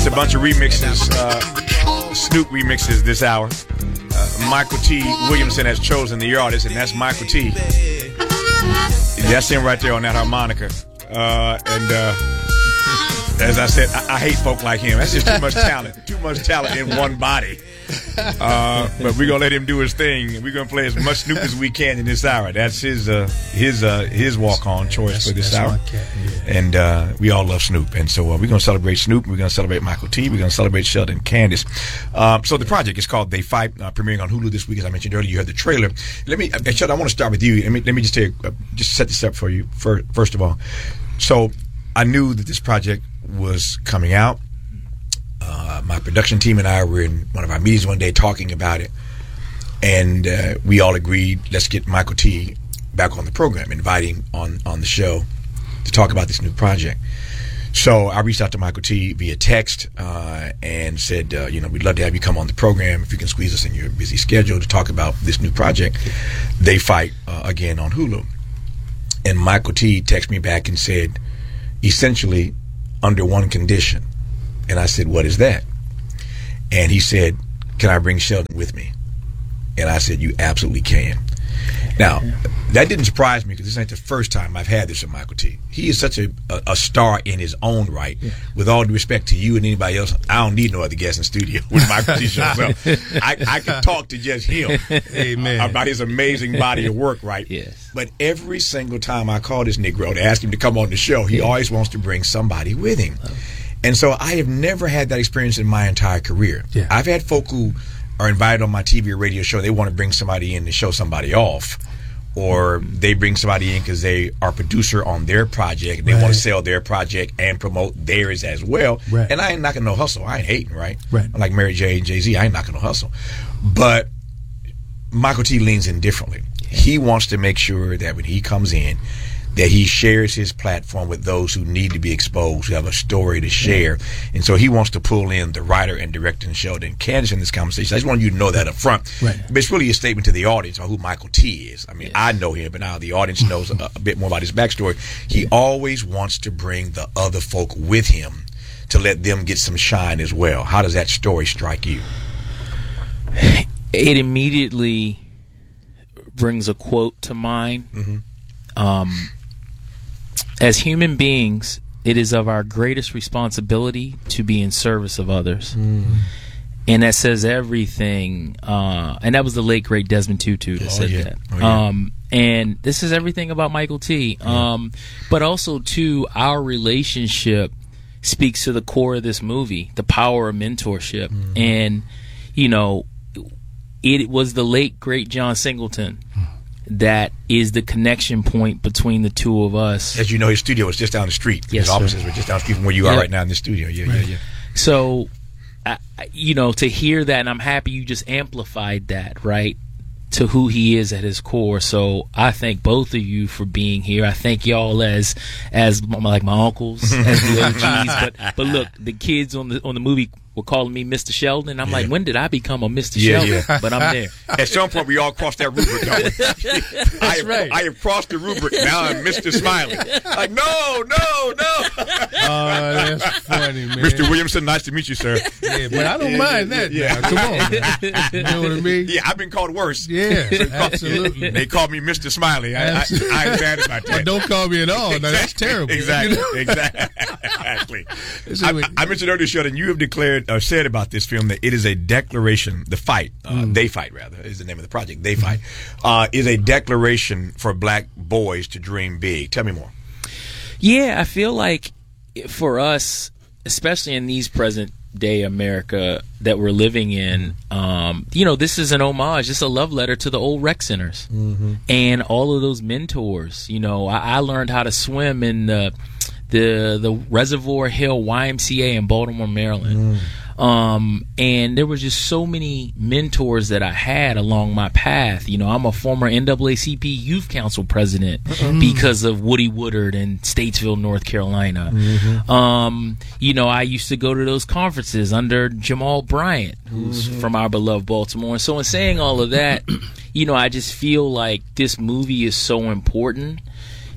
It's a bunch of remixes, Snoop remixes this hour. Michael T. Williamson has chosen the artist, and that's Michael T. That's him right there on that harmonica. As I said, I hate folk like him. That's just too much talent. Too much talent in one body. But we're going to let him do his thing. We're going to play as much Snoop as we can in this hour. That's his walk-on choice for this hour. And we all love Snoop. And so we're going to celebrate Snoop. We're going to celebrate Michael T. We're going to celebrate Sheldon Candace. So the project is called They Fight, premiering on Hulu this week. As I mentioned earlier, you heard the trailer. Sheldon, I want to start with you. Let me just set this up for you, first of all. So I knew that this project was coming out. My production team and I were in one of our meetings one day talking about it, and we all agreed, let's get Michael T. back on the program, inviting on the show to talk about this new project. So I reached out to Michael T. via text and said, we'd love to have you come on the program if you can squeeze us in your busy schedule to talk about this new project, They Fight, again on Hulu. And Michael T. texted me back and said, essentially, under one condition. And I said, what is that? And he said, can I bring Sheldon with me? And I said, you absolutely can. Now, that didn't surprise me because this ain't the first time I've had this with Michael T. He is such a star in his own right. Yeah. With all due respect to you and anybody else, I don't need no other guest in studio when Michael T shows up. I can talk to just him about his amazing body of work, right? Yes. But every single time I call this Negro to ask him to come on the show, he always wants to bring somebody with him. And so I have never had that experience in my entire career. Yeah. I've had folk who are invited on my TV or radio show. They want to bring somebody in to show somebody off. Or they bring somebody in because they are producer on their project. And they want to sell their project and promote theirs as well. Right. And I ain't knocking no hustle. I ain't hating, right? I'm like Mary J. and Jay-Z. I ain't knocking no hustle. But Michael T. leans in differently. Yeah. He wants to make sure that when he comes in, that he shares his platform with those who need to be exposed, who have a story to share. And so he wants to pull in the writer and director Sheldon Candace in this conversation. I just want you to know that up front. Right. But it's really a statement to the audience on who Michael T. is. I mean, I know him, but now the audience knows a bit more about his backstory. He always wants to bring the other folk with him to let them get some shine as well. How does that story strike you? It immediately brings a quote to mind. As human beings, it is of our greatest responsibility to be in service of others. And that says everything. And that was the late, great Desmond Tutu that said that. And this is everything about Michael T. But also, too, our relationship speaks to the core of this movie, the power of mentorship. And, it was the late, great John Singleton that is the connection point between the two of us. As you know, his studio was just down the street. Yes, his offices were just down the street from where you are right now in the studio. So, to hear that, and I'm happy you just amplified that, right, to who he is at his core. So I thank both of you for being here. I thank y'all as like my uncles, as the OGs. But look, the kids on the movie were calling me Mr. Sheldon. I'm like, when did I become a Mr. Sheldon? But I'm there. At some point, we all crossed that rubric. I have crossed the rubric. Now I'm Mr. Smiley. Like, no. Oh, that's funny, man. Mr. Williamson, nice to meet you, sir. Yeah, but I don't mind that. Now. Come on. You know what I mean? Yeah, I've been called worse. Yeah, absolutely. They called me Mr. Smiley. I ain't mad about that. Well, don't call me at all. Now, that's terrible. Exactly. I mentioned earlier, Sheldon, you have declared or said about this film that it is a declaration. The fight, They Fight, rather, is the name of the project. They Fight is a declaration for black boys to dream big. Tell me more. Yeah, I feel like for us, especially in these present day America that we're living in, this is an homage. It's a love letter to the old rec centers and all of those mentors. I learned how to swim in the Reservoir Hill YMCA in Baltimore, Maryland. And there were just so many mentors that I had along my path. I'm a former NAACP Youth Council president because of Woody Woodard in Statesville, North Carolina. I used to go to those conferences under Jamal Bryant, who's from our beloved Baltimore. And so in saying all of that, I just feel like this movie is so important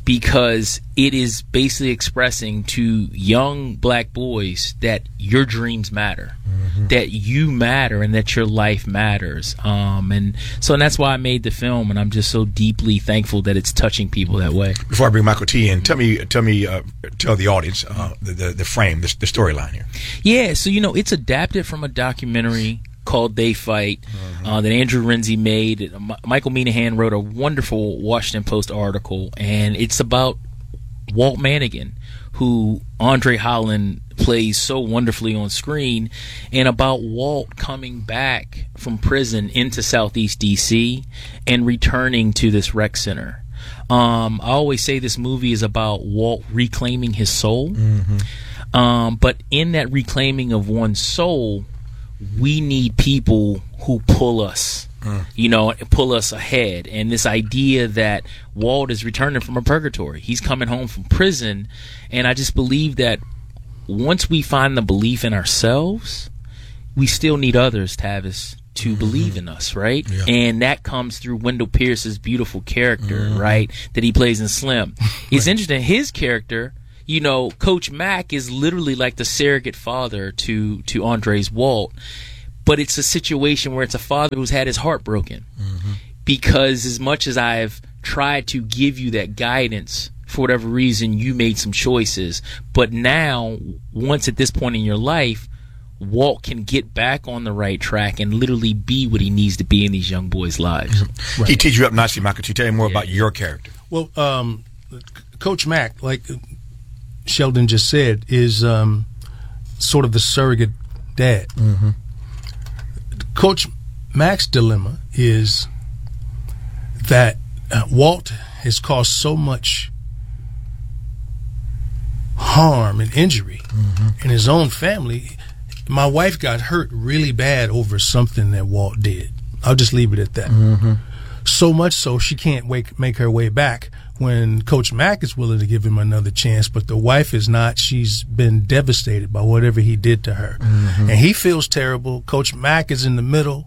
because it is basically expressing to young black boys that your dreams matter, that you matter, and that your life matters. And that's why I made the film, and I'm just so deeply thankful that it's touching people that way. Before I bring Michael T in, tell the audience the frame, the storyline here. Yeah, so it's adapted from a documentary called They Fight that Andrew Renzi made. Michael Minahan wrote a wonderful Washington Post article, and it's about Walt Madigan, who Andre Holland plays so wonderfully on screen, and about Walt coming back from prison into Southeast DC and returning to this rec center. I always say this movie is about Walt reclaiming his soul, but in that reclaiming of one's soul, we need people who pull us, pull us ahead. And this idea that Walt is returning from a purgatory, he's coming home from prison, and I just believe that once we find the belief in ourselves, we still need others, Tavis, to believe in us, right? Yeah. And that comes through Wendell Pierce's beautiful character, right, that he plays in Slim. It's interesting, his character, Coach Mack is literally like the surrogate father to Andre's Walt, but it's a situation where it's a father who's had his heart broken, because as much as I've tried to give you that guidance, for whatever reason, you made some choices. But now, once at this point in your life, Walt can get back on the right track and literally be what he needs to be in these young boys' lives. Right. He teaches you up nicely, Michael. Tell me more about your character. Well, Coach Mack, like Sheldon just said, is sort of the surrogate dad. Coach Mack's dilemma is that Walt has caused so much harm and injury in his own family. My wife got hurt really bad over something that Walt did. I'll just leave it at that. So much so she can't make her way back when Coach Mack is willing to give him another chance, but the wife is not. She's been devastated by whatever he did to her. And he feels terrible. Coach Mack is in the middle,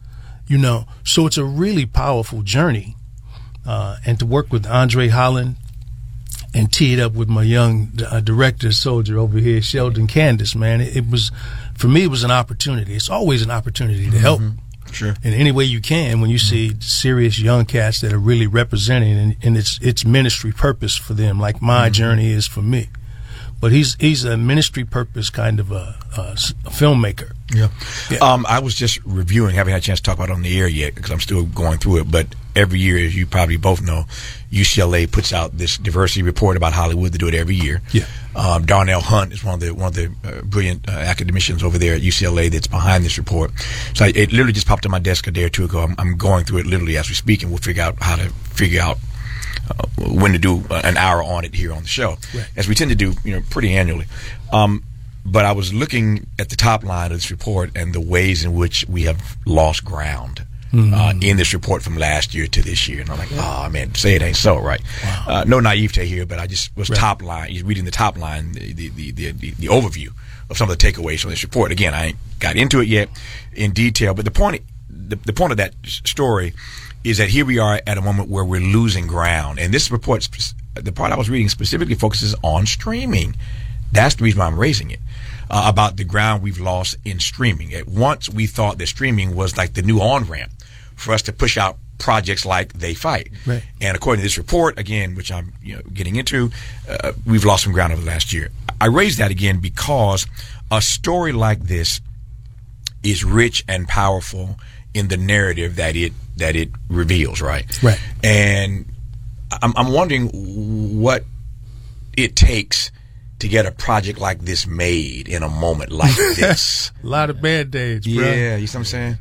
So it's a really powerful journey. And to work with Andre Holland and tee it up with my young director soldier over here, Sheldon Candace, man, it was, for me, it was an opportunity. It's always an opportunity to help. Sure. In any way you can when you see serious young cats that are really representing, and it's ministry purpose for them, like my journey is for me. But he's a ministry purpose kind of a filmmaker. Yeah. I was just reviewing, haven't had a chance to talk about it on the air yet because I'm still going through it, but every year, as you probably both know, UCLA puts out this diversity report about Hollywood. They do it every year. Yeah. Darnell Hunt is one of the brilliant academicians over there at UCLA that's behind this report. So it literally just popped on my desk a day or two ago. I'm going through it literally as we speak, and we'll figure out how to figure out when to do an hour on it here on the show, right, as we tend to do, pretty annually. But I was looking at the top line of this report and the ways in which we have lost ground in this report from last year to this year. And I'm like, oh, man, say it ain't so, right? Wow. No naivete here, but I just was top line, reading the top line, the overview of some of the takeaways from this report. Again, I ain't got into it yet in detail, but the point of that story is that here we are at a moment where we're losing ground. And this report, the part I was reading specifically focuses on streaming. That's the reason why I'm raising it, about the ground we've lost in streaming. At once, we thought that streaming was like the new on-ramp for us to push out projects like They Fight. Right. And according to this report, again, which I'm getting into, we've lost some ground over the last year. I raise that again because a story like this is rich and powerful in the narrative that it reveals, right? Right. And I'm wondering what it takes to get a project like this made in a moment like this. A lot of Band-Aids, bro. Yeah, you see what I'm saying?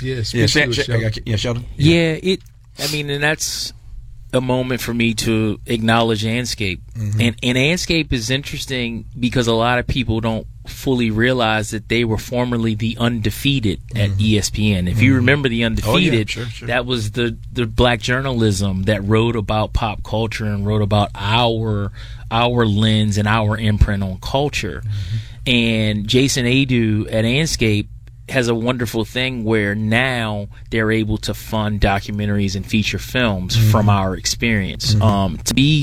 Sheldon. Yeah, and that's a moment for me to acknowledge Anscape. And Anscape is interesting because a lot of people don't fully realize that they were formerly the Undefeated at ESPN. If you remember the Undefeated, sure. That was the black journalism that wrote about pop culture and wrote about our lens and our imprint on culture. And Jason Adu at Anscape has a wonderful thing where now they're able to fund documentaries and feature films from our experience. To be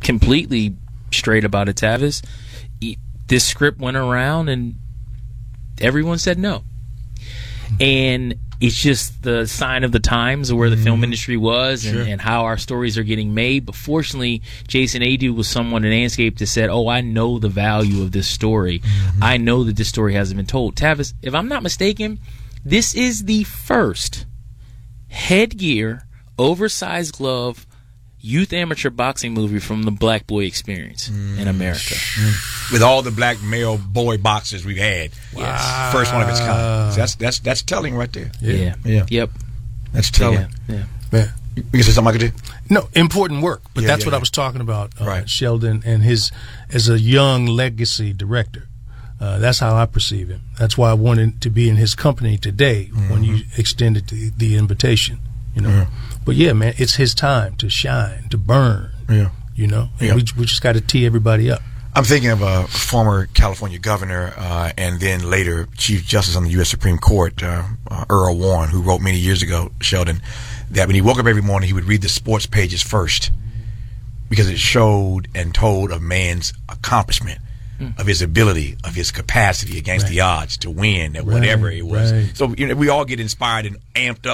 completely straight about it, Tavis. This script went around and everyone said no. And it's just the sign of the times of where the film industry was and how our stories are getting made. But fortunately, Jason Adu was someone in Andscape that said, I know the value of this story. I know that this story hasn't been told. Tavis, if I'm not mistaken, this is the first headgear, oversized glove, youth amateur boxing movie from the Black Boy Experience in America. With all the black male boy boxers we've had. Yes. First one of its kind. So that's telling right there. Yeah. Yep. That's telling. Yeah. You can say something I could do? No, important work. But that's what I was talking about, right. Sheldon, and his as a young legacy director. That's how I perceive him. That's why I wanted to be in his company today when you extended the invitation. You know, but yeah, man, it's his time to shine, to burn. Yeah, you know, and we just got to tee everybody up. I'm thinking of a former California governor and then later Chief Justice on the U.S. Supreme Court, Earl Warren, who wrote many years ago, Sheldon, that when he woke up every morning, he would read the sports pages first because it showed and told of man's accomplishment, of his ability, of his capacity against the odds to win at whatever it was. So we all get inspired and amped up